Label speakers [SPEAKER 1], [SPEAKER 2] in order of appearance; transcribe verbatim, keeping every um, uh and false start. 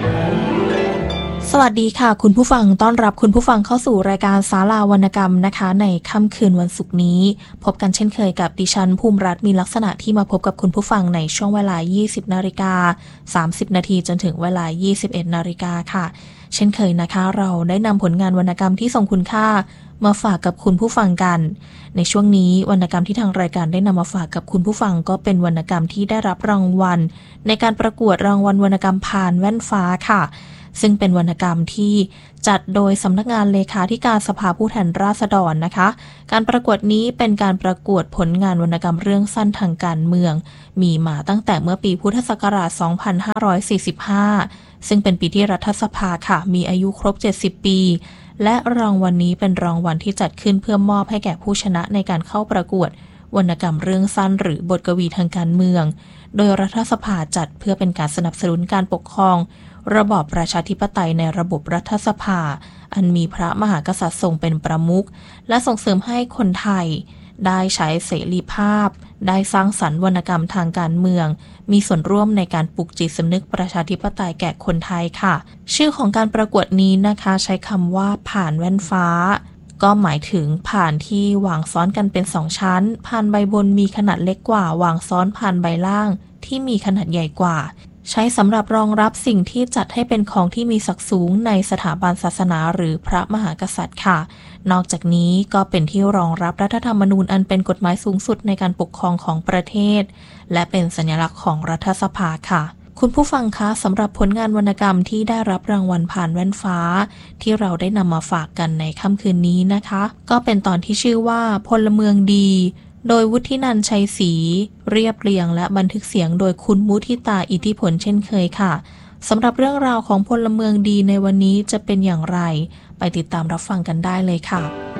[SPEAKER 1] สวัสดีค่ะคุณผู้ฟังต้อนรับคุณผู้ฟังเข้าสู่รายการศาลาวรรณกรรมนะคะในค่ำคืนวันศุกร์นี้พบกันเช่นเคยกับดิฉันภูมิรัตน์มีลักษณะที่มาพบกับคุณผู้ฟังในช่วงเวลา ยี่สิบนาฬิกาสามสิบนาทีจนถึงเวลา ยี่สิบเอ็ดนาฬิกาค่ะเช่นเคยนะคะเราได้นำผลงานวรรณกรรมที่ทรงคุณค่ามาฝากกับคุณผู้ฟังกันในช่วงนี้วรรณกรรมที่ทางรายการได้นำมาฝากกับคุณผู้ฟังก็เป็นวรรณกรรมที่ได้รับรางวัลในการประกวดรางวัลวรรณกรรมผ่านแว่นฟ้าค่ะซึ่งเป็นวรรณกรรมที่จัดโดยสำนักงานเลขาธิการสภาผู้แทนราษฎรนะคะการประกวดนี้เป็นการประกวดผลงานวรรณกรรมเรื่องสั้นทางการเมืองมีมาตั้งแต่เมื่อปีพุทธศักราช สองพันห้าร้อยสี่สิบห้า ซึ่งเป็นปีที่รัฐสภาค่ะมีอายุครบ เจ็ดสิบ ปีและรางวัล นี้เป็นรางวัลที่จัดขึ้นเพื่อมอบให้แก่ผู้ชนะในการเข้าประกวดวรรณกรรมเรื่องสั้นหรือบทกวีทางการเมืองโดยรัฐสภาจัดเพื่อเป็นการสนับสนุนการปกครองระบอบประชาธิปไตยในระบบรัฐสภาอันมีพระมหากษัตริย์ทรงเป็นประมุขและส่งเสริมให้คนไทยได้ใช้เสรีภาพได้สร้างสรรค์วรรณกรรมทางการเมืองมีส่วนร่วมในการปลุกจิตสำนึกประชาธิปไตยแก่คนไทยค่ะชื่อของการประกวดนี้นะคะใช้คำว่าผ่านแว่นฟ้าก็หมายถึงผ่านที่วางซ้อนกันเป็นสองชั้นผ่านใบบนมีขนาดเล็กกว่าวางซ้อนผ่านใบล่างที่มีขนาดใหญ่กว่าใช้สำหรับรองรับสิ่งที่จัดให้เป็นของที่มีศักดิ์สูงในสถาบันศาสนาหรือพระมหากษัตริย์ค่ะนอกจากนี้ก็เป็นที่รองรับรัฐธรรมนูญอันเป็นกฎหมายสูงสุดในการปกครองของประเทศและเป็นสัญลักษณ์ของรัฐสภาค่ะคุณผู้ฟังคะสำหรับผลงานวรรณกรรมที่ได้รับรางวัลผ่านแว่นฟ้าที่เราได้นำมาฝากกันในค่ำคืนนี้นะคะก็เป็นตอนที่ชื่อว่าพลเมืองดีโดยวุฒินันท์ชัยศรีเรียบเรียงและบันทึกเสียงโดยคุณมุทิตาอิทธิผลเช่นเคยค่ะสำหรับเรื่องราวของพลเมืองดีในวันนี้จะเป็นอย่างไรไปติดตามรับฟังกันได้เลยค่ะ